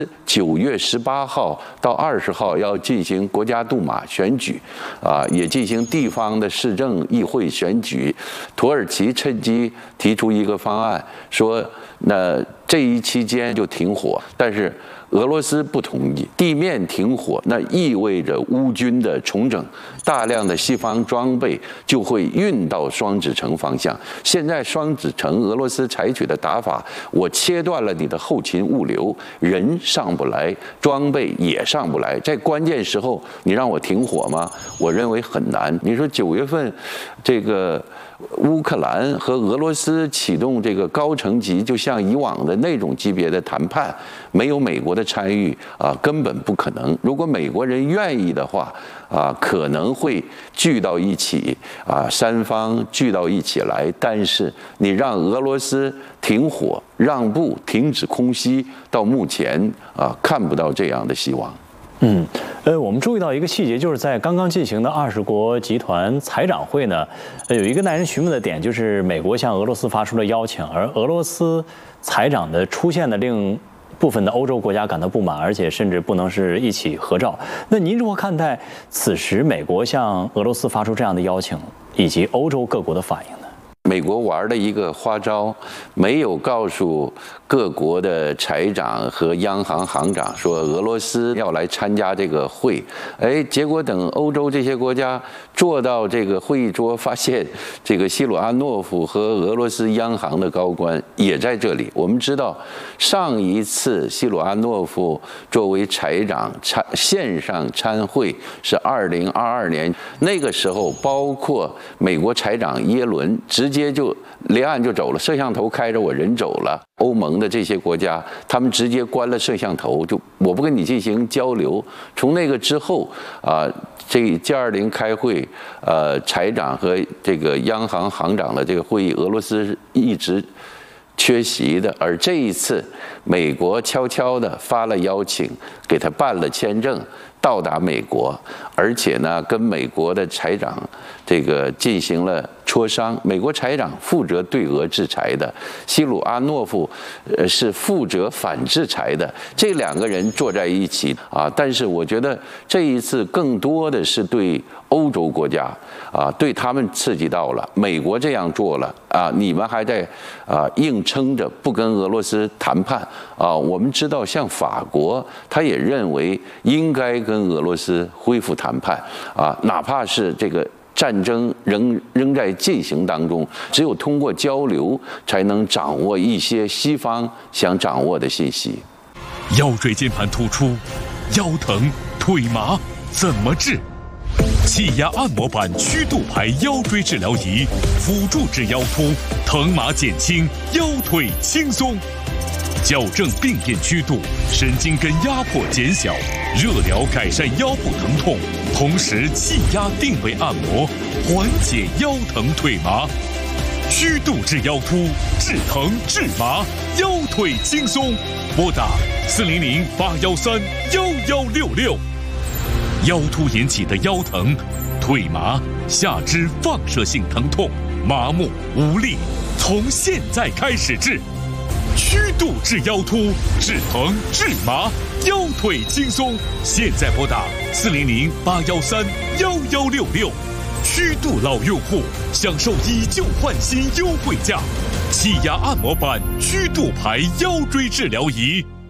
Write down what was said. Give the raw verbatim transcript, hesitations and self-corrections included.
九月十八号到二十号要进行国家杜马选举，啊，也进行地方的市政议会选举。土耳其趁机提出一个方案，说那这一期间就停火，但是俄罗斯不同意。地面停火，那意味着乌军的重整，大量的西方装备就会运到双子城方向。现在双子城，俄罗斯采取的打法，我切断了你的后勤物流，人上不来，装备也上不来，在关键时候你让我停火吗？我认为很难。你说九月份，这个乌克兰和俄罗斯启动这个高层级，就像以往的那种级别的谈判，没有美国的参与啊，根本不可能。如果美国人愿意的话啊，可能会聚到一起啊，三方聚到一起来。但是你让俄罗斯停火、让步、停止空袭，到目前啊，看不到这样的希望。 嗯，呃，我们注意到一个细节，就是在刚刚进行的二十国集团财长会呢，呃，有一个耐人寻味的点，就是美国向俄罗斯发出了邀请，而俄罗斯财长的出现呢，令部分的欧洲国家感到不满，而且甚至不能是一起合照。那您如何看待此时美国向俄罗斯发出这样的邀请，以及欧洲各国的反应呢？ 美国玩的一个花招，没有告诉各国的财长和央行行长说俄罗斯要来参加这个会，哎，结果等欧洲这些国家坐到这个会议桌，发现这个西鲁安诺夫和俄罗斯央行的高官也在这里。我们知道，上一次西鲁安诺夫作为财长参线上参会是二零二二年，那个时候包括美国财长耶伦直接就离岸就走了，摄像头开着，我人走了。欧盟的这些国家，他们直接关了摄像头，就我不跟你进行交流。从那个之后啊，这 G 二十 开会，呃，财长和这个央行行长的这个会议，俄罗斯一直缺席的。而这一次，美国悄悄地发了邀请，给他办了签证，到达美国，而且呢，跟美国的财长这个进行了磋商。美国财长负责对俄制裁的，西鲁阿诺夫呃是负责反制裁的。这两个人坐在一起啊，但是我觉得这一次更多的是对欧洲国家啊，对他们刺激到了。美国这样做了啊，你们还在啊硬撑着不跟俄罗斯谈判啊。我们知道，像法国，他也认为应该跟俄罗斯恢复谈判啊，哪怕是这个战争仍仍在进行当中，只有通过交流才能掌握一些西方想掌握的信息。 腰椎间盘突出、腰疼、腿麻怎么治？气压按摩板曲度牌腰椎治疗仪，辅助治腰突，疼麻减轻，腰腿轻松。矫正病变曲度，神经根压迫减小，热疗改善腰部疼痛，同时气压定位按摩，缓解腰疼腿麻。曲度治腰突，治疼治麻，腰腿轻松。拨打四零零八幺三幺幺六六。腰突引起的腰疼、腿麻、下肢放射性疼痛、麻木无力，从现在开始治。曲度治腰突，治疼治麻，腰腿轻松。现在拨打四零零八幺三幺幺六六。曲度老用户享受以旧换新优惠价，气压按摩板曲度牌腰椎治疗仪。